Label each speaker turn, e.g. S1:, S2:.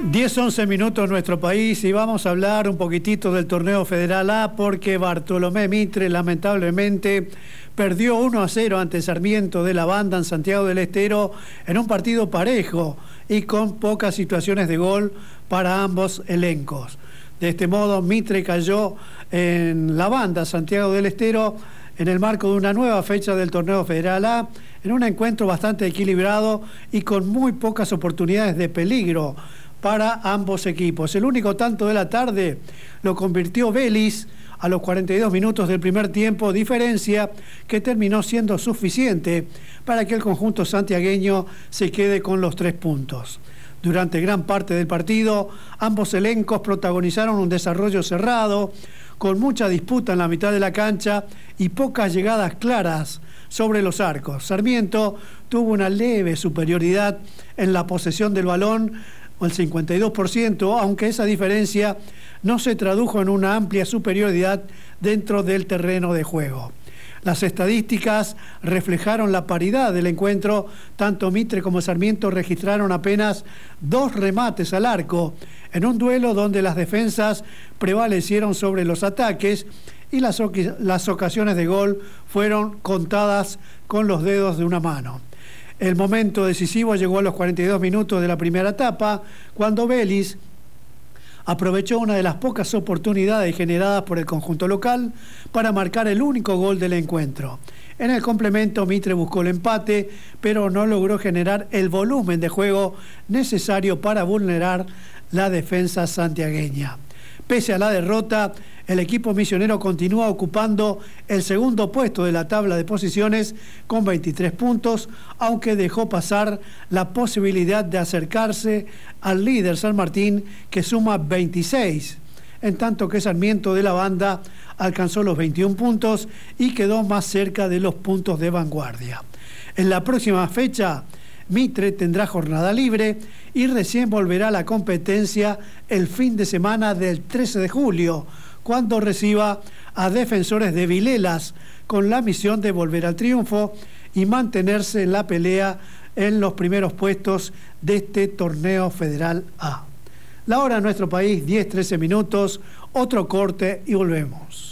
S1: 10-11 minutos en nuestro país y vamos a hablar un poquitito del torneo Federal A porque Bartolomé Mitre lamentablemente perdió 1-0 ante Sarmiento de la Banda en Santiago del Estero en un partido parejo y con pocas situaciones de gol para ambos elencos. De este modo Mitre cayó en la Banda Santiago del Estero en el marco de una nueva fecha del torneo Federal A en un encuentro bastante equilibrado y con muy pocas oportunidades de peligro para ambos equipos. El único tanto de la tarde lo convirtió Vélez a los 42 minutos del primer tiempo, diferencia que terminó siendo suficiente para que el conjunto santiagueño se quede con los 3 puntos. Durante gran parte del partido, ambos elencos protagonizaron un desarrollo cerrado, con mucha disputa en la mitad de la cancha y pocas llegadas claras sobre los arcos. Sarmiento tuvo una leve superioridad en la posesión del balón, el 52%, aunque esa diferencia no se tradujo en una amplia superioridad dentro del terreno de juego. Las estadísticas reflejaron la paridad del encuentro. Tanto Mitre como Sarmiento registraron apenas 2 remates al arco, en un duelo donde las defensas prevalecieron sobre los ataques y las ocasiones de gol fueron contadas con los dedos de una mano. El momento decisivo llegó a los 42 minutos de la primera etapa, cuando Vélez aprovechó una de las pocas oportunidades generadas por el conjunto local para marcar el único gol del encuentro. En el complemento, Mitre buscó el empate, pero no logró generar el volumen de juego necesario para vulnerar la defensa santiagueña. Pese a la derrota, el equipo misionero continúa ocupando el segundo puesto de la tabla de posiciones con 23 puntos, aunque dejó pasar la posibilidad de acercarse al líder San Martín, que suma 26, en tanto que Sarmiento de la Banda alcanzó los 21 puntos y quedó más cerca de los puntos de vanguardia. En la próxima fecha, Mitre tendrá jornada libre y recién volverá a la competencia el fin de semana del 13 de julio, cuando reciba a Defensores de Vilelas, con la misión de volver al triunfo y mantenerse en la pelea en los primeros puestos de este torneo Federal A. La hora en nuestro país, 10-13 minutos, otro corte y volvemos.